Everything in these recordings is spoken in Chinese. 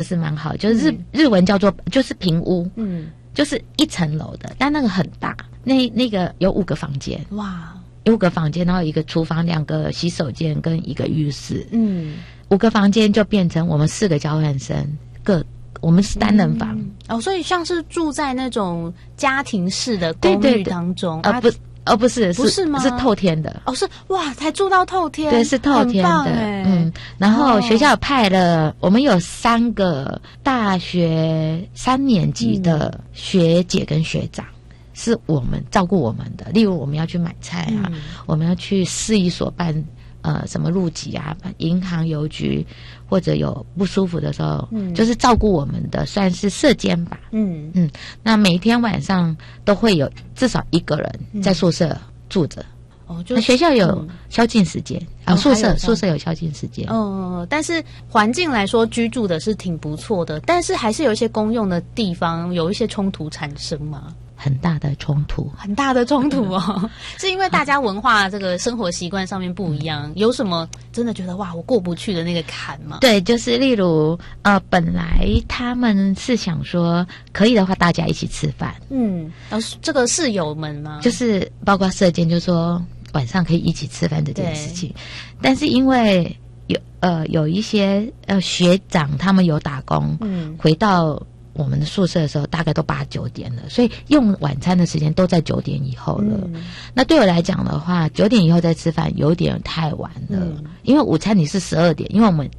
是蛮好，就是日文叫做就是平屋，就是一层楼的，但那个很大，那个有5个房间，哇，有5个房间，然后一个厨房、2个洗手间跟一个浴室，5个房间就变成我们4个交换生我们是单人房， 所以像是住在那种家庭式的公寓当中， 不是吗？是透天的。 是哇，才住到透天， 对，是透天的。然后学校派了，我们有3个大学3年级的学姐跟学长，是我们照顾我们的。例如我们要去买菜啊，我们要去市役所办什么入籍啊，银行、邮局，或者有不舒服的时候，就是照顾我们的，算是舍监吧。那每天晚上都会有至少1个人在宿舍住着。那学校有宵禁时间宿舍有宵禁时间。 但是环境来说居住的是挺不错的，但是还是有一些公用的地方有一些冲突产生嘛。 很大的冲突是因为大家文化这个生活习惯上面不一样，有什么真的觉得哇我过不去的那个坎吗？ 对，就是例如本来他们是想说可以的话大家一起吃饭， 这个室友们吗？ 就是包括舍监就说晚上可以一起吃饭这件事情，但是因为有一些学长他们有打工，回到我们的宿舍的时候大概都8、9点了，所以用晚餐的时间都在9点以后了。那对我来讲的话，9点以后再吃饭有点太晚了，因为午餐你是12点，因为我们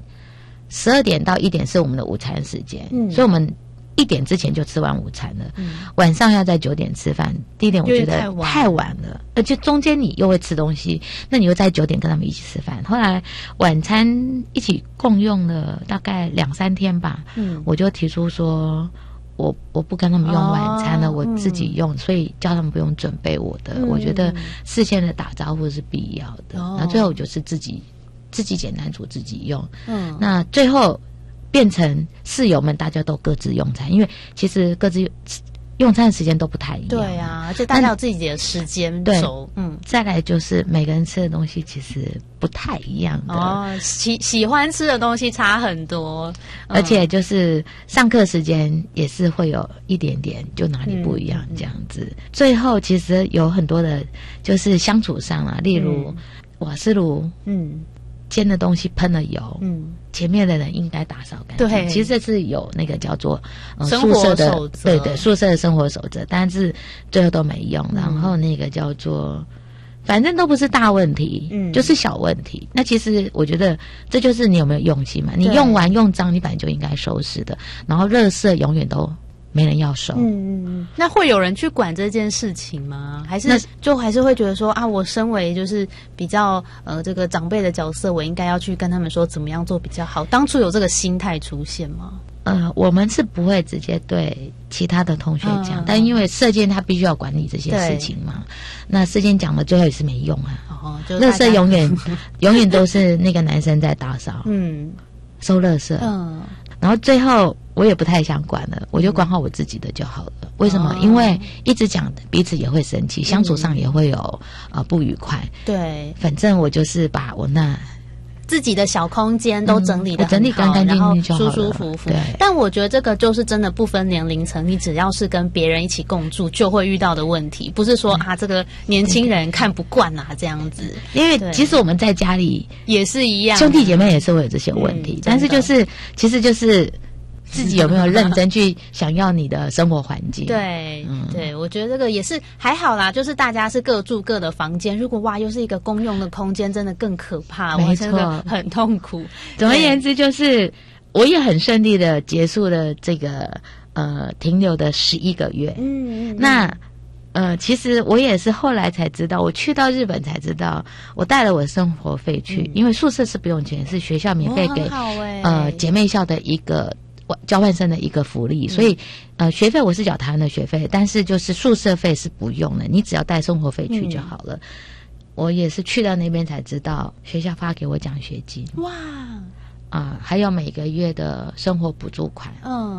12点到1点是我们的午餐时间，所以我们1点之前就吃完午餐了。晚上要在9点吃饭，第一点我觉得太晚了，而且中间你又会吃东西，那你又在9点跟他们一起吃饭。后来晚餐一起共用了大概2、3天吧，我就提出说我不跟他们用晚餐了，我自己用，所以叫他们不用准备我的。我觉得事先的打招呼是必要的。那最后就是自己简单煮自己用。那最后变成室友们大家都各自用餐，因为其实各自用餐的时间都不太一样。 对啊，而且大家有自己的时间轴。 再来就是每个人吃的东西其实不太一样的。 喜欢吃的东西差很多。 而且就是上课时间也是会有一点点就哪里不一样这样子。最后其实有很多的就是相处上啊，例如瓦斯炉煎的东西喷了油，前面的人应该打扫干净。对，其实这是有那个叫做宿舍的宿舍的生活守则，但是最后都没用。然后那个叫做反正都不是大问题，就是小问题。那其实我觉得这就是你有没有用心嘛？你用完用脏，你本来就应该收拾的。然后垃圾永远都没人要收。 那会有人去管这件事情吗？还是还是会觉得说啊，我身为就是比较这个长辈的角色，我应该要去跟他们说怎么样做比较好？当初有这个心态出现吗？ 我们是不会直接对其他的同学讲，但因为舍监他必须要管理这些事情嘛，那舍监讲了最后也是没用啊。垃圾永远都是那个男生在打扫，收垃圾，然后最后我也不太想管了，我就管好我自己的就好了。为什么？因为一直讲彼此也会生气，相处上也会有不愉快。对，反正我就是把我那自己的小空间都整理得很好， 整理干干净净就好了， 然后舒舒服服。但我觉得这个就是真的不分年龄层，你只要是跟别人一起共住就会遇到的问题，不是说这个年轻人看不惯这样子。 因为其实我们在家里也是一样， 兄弟姐妹也是会有这些问题，但是其实就是自己有没有认真去想要你的生活环境。 对，我觉得这个也是还好啦，就是大家是各住各的房间，如果又是一个公用的空间，真的更可怕， 没错， 我真的很痛苦。 总而言之，就是我也很顺利的结束了这个停留的11个月。那其实我也是后来才知道，我去到日本才知道，我带了我的生活费去，因为宿舍是不用钱，是学校免费给姐妹校的一个交换生的一个福利，所以学费我是缴台湾的学费，但是就是宿舍费是不用的，你只要带生活费去就好了。我也是去到那边才知道，学校发给我奖学金，哇，还有每个月的生活补助款，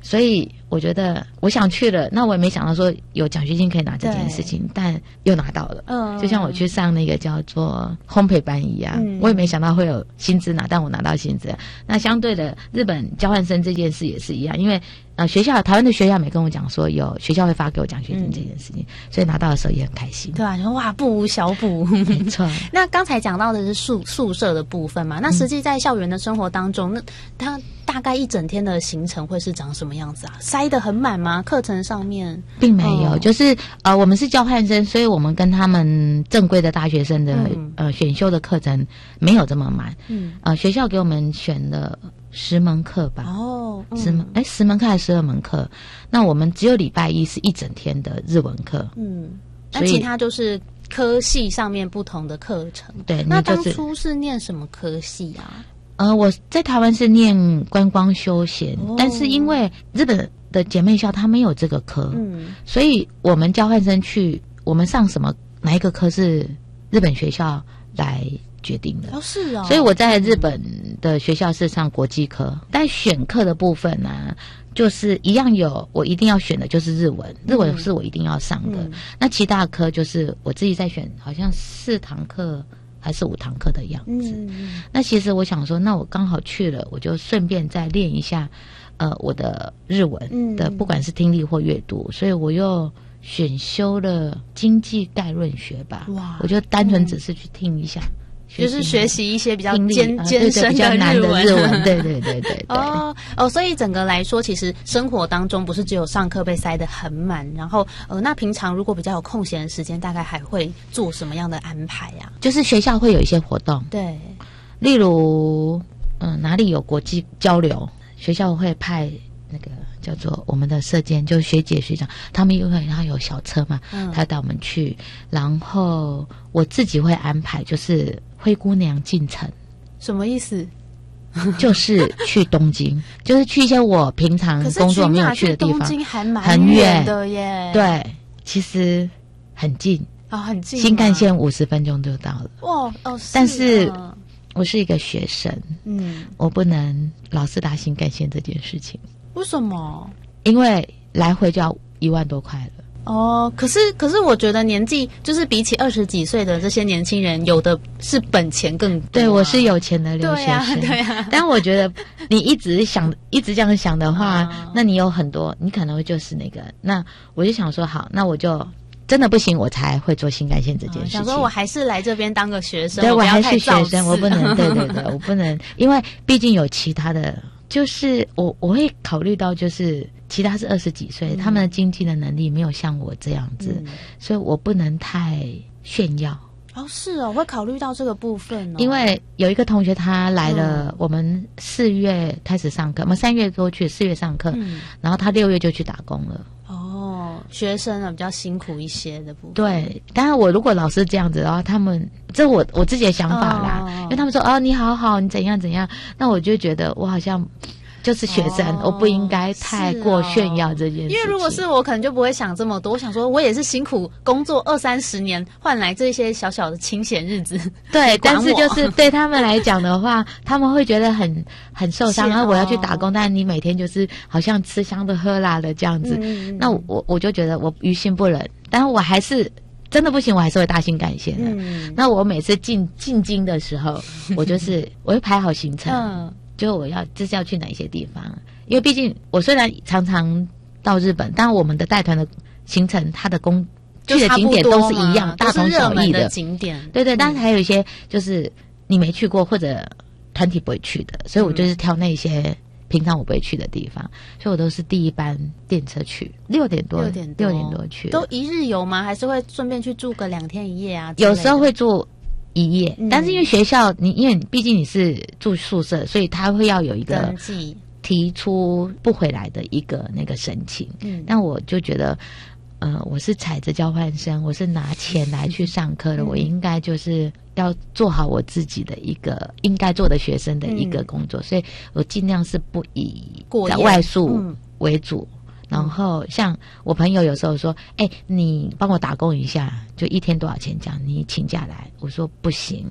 所以我觉得我想去了，那我也没想到说有奖学金可以拿这件事情，但又拿到了。就像我去上那个叫做烘焙班一样，我也没想到会有薪资拿，但我拿到薪资。那相对的，日本交换生这件事也是一样，因为台湾的学校没跟我讲说有学校会发给我奖学金这件事情，所以拿到的时候也很开心。 对啊，哇，不无小补。 没错。 那刚才讲到的是宿舍的部分嘛，那实际在校园的生活当中，那它大概一整天的行程会是长什么样子啊？塞得很满吗？课程上面并没有，就是我们是交换生，所以我们跟他们正规的大学生的选修的课程没有这么满。学校给我们选了10门课吧。10门课还是12门课？那我们只有礼拜一是一整天的日文课。 那其他就是科系上面不同的课程。 对， 那当初是念什么科系啊？ 我在台湾是念观光休闲，但是因为日本的姐妹校它没有这个科，所以我们交换生去，我们上哪一个科是日本学校来决定的。 是哦。 所以我在日本的学校是上国际科，但选课的部分呢，就是一样我一定要选的就是日文，日文是我一定要上的。那其他科就是我自己在选，好像4堂课还是5堂课的样子。那其实我想说，那我刚好去了，我就顺便再练一下我的日文的，不管是听力或阅读，所以我又选修了经济概论学吧。哇！我就单纯只是去听一下。 就是学习一些比较艰深比较难的日文，对。 所以整个来说，其实生活当中不是只有上课被塞得很满，然后那平常如果比较有空闲的时间，大概还会做什么样的安排啊？ 就是学校会有一些活动，对，例如哪里有国际交流，学校会派那个叫做我们的社监，就是学姐学长，他们因为他有小车嘛，他带我们去，然后我自己会安排，就是灰姑娘进城。 什么意思？ 就是去东京，就是去一些我平常工作没有去的地方。 东京还蛮远的耶。 对，其实很近很近， 新干线50分钟就到了。 哇但是我是一个学生，我不能老是搭新干线这件事情。 为什么？ 因为来回就要1万多块了。 可是我觉得年纪就是比起20几岁的这些年轻人，有的是本钱更多。 对，我是有钱的留学生。 对啊。 但我觉得你一直这样想的话，那你有很多，你可能会就是那个。那我就想说，好，那我就真的不行，我才会做新干线这件事情。 想说我还是来这边当个学生， 对，我还是学生，我不能，对，我不能，因为毕竟有其他的。就是我会考虑到，就是其他是20几岁，他们的经济的能力没有像我这样子，所以我不能太炫耀。 是哦，会考虑到这个部分因为有一个同学他来了，我们4月开始上课，我们3月多去，4月上课，然后他6月就去打工了。 学生比较辛苦一些的部分。 对，当然我如果老是这样子的话，他们这我自己的想法啦，因为他们说你好，你怎样，那我就觉得我好像就是学生，我不应该太过炫耀这件事情。 因为如果是我，可能就不会想这么多。我想说，我也是辛苦工作20-30年，换来这些小小的清闲日子。 对，但是就是对他们来讲的话，他们会觉得很受伤。然后我要去打工，但你每天就是好像吃香的喝辣的这样子。那我就觉得我于心不忍，但我还是真的不行，我还是会搭新干线的。那我每次进京的时候，我会排好行程。就这是要去哪一些地方？因为毕竟我虽然常常到日本，但我们的带团的行程，它的去的景点都是一样，大同小异的景点。 对，但是还有一些就是你没去过或者团体不会去的，所以我就是挑那些平常我不会去的地方，所以我都是第一班电车去，6点多去。 都一日游吗？还是会顺便去住个2天1夜啊？ 有时候会住1夜，但是因为学校因为毕竟你是住宿舍，所以他会要有一个登记， 提出不回来的一个那个申请。但我就觉得我是踩着交换生，我是拿钱来去上课的，我应该就是要做好我自己的一个应该做的学生的一个工作，所以我尽量是不以在外宿为主。然后像我朋友有时候说你帮我打工一下，就1天多少钱这样，你请假来，我说不行，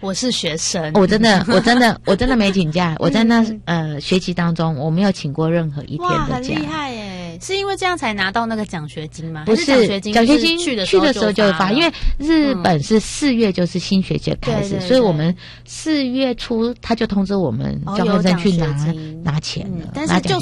我是学生， 我真的没请假。我在那学期当中，我没有请过任何一天的假。 很厉害耶！是因为这样才拿到那个奖学金吗？ 不是，奖学金去的时候就发，因为日本是4月就是新学期开始，所以我们4月初他就通知我们交换生去拿钱了。 但是就